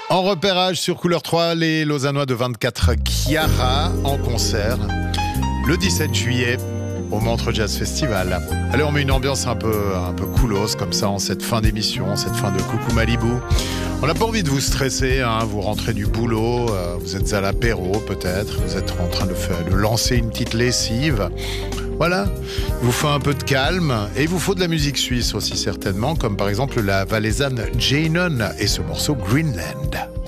En repérage sur Couleur 3, les Lausannois de 24 Chiara en concert le 17 juillet au Montreux Jazz Festival. Allez, on met une ambiance un peu coolos comme ça en cette fin d'émission, cette fin de Coucou Malibu. On n'a pas envie de vous stresser, hein, vous rentrez du boulot, vous êtes à l'apéro peut-être, vous êtes en train de lancer une petite lessive. Voilà, il vous faut un peu de calme et il vous faut de la musique suisse aussi certainement, comme par exemple la valaisanne Janon et ce morceau Greenland.